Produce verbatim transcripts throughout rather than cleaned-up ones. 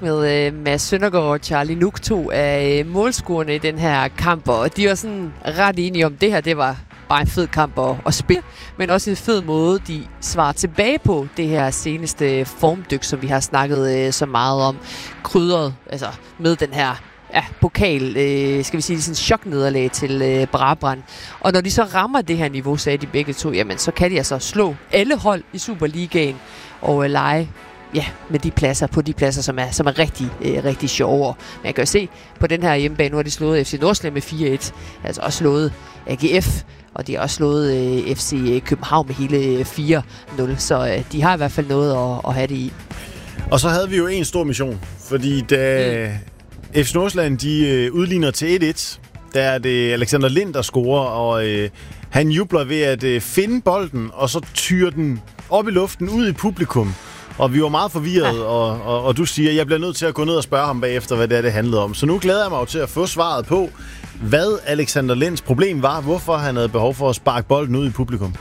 med uh, Mads Søndergaard og Charlie Nuk, to af uh, målscorerne i den her kamp, og de var sådan ret enige om, det her, det var bare en fed kamp at, at spille, men også en fed måde, de svarer tilbage på det her seneste formdyk, som vi har snakket uh, så meget om, krydret altså med den her ja, pokal, øh, skal vi sige, sådan en choknederlag til øh, Brabrand. Og når de så rammer det her niveau, sagde de begge to, jamen så kan de altså slå alle hold i Superligaen og øh, lege ja, med de pladser, på de pladser, som er, som er rigtig, øh, rigtig sjove. Men jeg kan jo se, på den her hjemmebane, nu har de slået F C Nordsjælland med fire et, altså også slået A G F, og de har også slået øh, F C København med hele fire nul, så øh, de har i hvert fald noget at, at have det i. Og så havde vi jo en stor mission, fordi da mm. F C Nordsjælland, de øh, udligner til et et, der er det Alexander Lind, der scorer, og øh, han jubler ved at øh, finde bolden, og så tyrer den op i luften ud i publikum. Og vi var meget forvirret, ja. og, og, og du siger, at jeg bliver nødt til at gå ned og spørge ham bagefter, hvad det er, det handlede om. Så nu glæder jeg mig jo til at få svaret på, hvad Alexander Linds problem var, hvorfor han havde behov for at sparke bolden ud i publikum.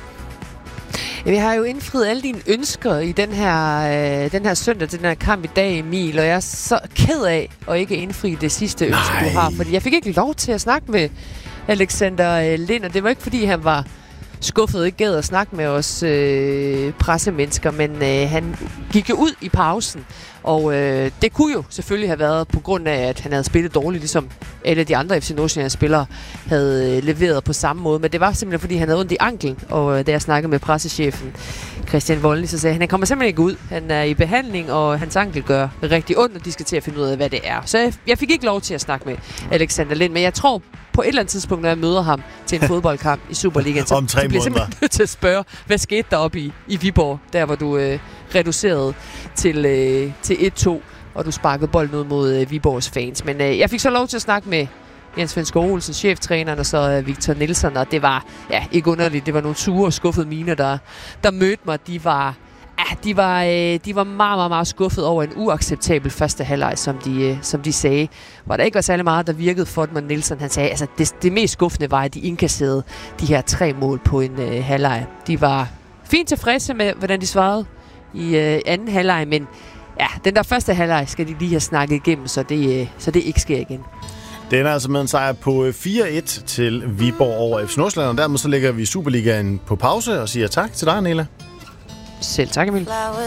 Vi har jo indfriet alle dine ønsker i den her, øh, den her søndag til den her kamp i dag, Emil, og jeg er så ked af at ikke indfri det sidste ønske, Nej. du har, fordi jeg fik ikke lov til at snakke med Alexander Lind, og det var ikke, fordi han var skuffet og ikke gad at snakke med os øh, pressemennesker, men øh, han gik jo ud i pausen, og øh, det kunne jo selvfølgelig have været på grund af, at han havde spillet dårligt, ligesom alle de andre F C Nordsjælland-spillere havde øh, leveret på samme måde, men det var simpelthen, fordi han havde ondt i anklen, og øh, da jeg snakkede med pressechefen Christian Voldny, så sagde han, han kommer simpelthen ikke ud. Han er i behandling, og hans ankel gør rigtig ondt, og de skal til at finde ud af, hvad det er. Så jeg, jeg fik ikke lov til at snakke med Alexander Lind, men jeg tror på et eller andet tidspunkt, når jeg møder ham til en fodboldkamp i Superligaen, så, Om tre så bliver jeg simpelthen nødt til at spørge, hvad skete der oppe i, i Viborg, der hvor du øh, reducerede til, øh, til et to, og du sparkede bolden ud mod øh, Viborgs fans. Men øh, jeg fik så lov til at snakke med Jens Fensgaard Olsen, cheftræneren, og så øh, Victor Nielsen, og det var ja, ikke underligt. Det var nogle sure og skuffede miner, der, der mødte mig. De var, ja, de, var, øh, de var meget, meget, meget skuffet over en uacceptabel første halvleg, som de, øh, som de sagde. Hvor der ikke var særlig meget, der virkede for dem, og Nielsen han sagde, altså det, det mest skuffende var, at de indkasserede de her tre mål på en øh, halvleg. De var fint tilfredse med, hvordan de svarede i øh, anden halvleg, men ja, den der første halvleg skal de lige have snakket igennem, så det, øh, så det ikke sker igen. Den er altså med en sejr på fire et til Viborg over F C Nordsjælland, og dermed så lægger vi Superligaen på pause og siger tak til dig, Nela. Selv tak, Emil.